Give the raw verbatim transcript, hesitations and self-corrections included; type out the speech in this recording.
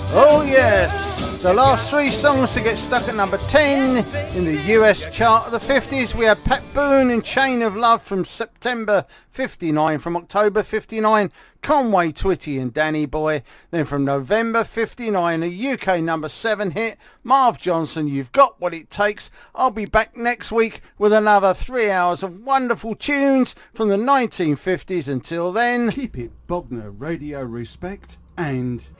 Oh yes, the last three songs to get stuck at number ten in the U S chart of the fifties. We had Pat Boone and Chain of Love from September fifty-nine. From October fifty-nine, Conway Twitty and Danny Boy. Then from November fifty-nine, a U K number seven hit, Marv Johnson, You've Got What It Takes. I'll be back next week with another three hours of wonderful tunes from the nineteen fifties. Until then, keep it Bognor Radio respect and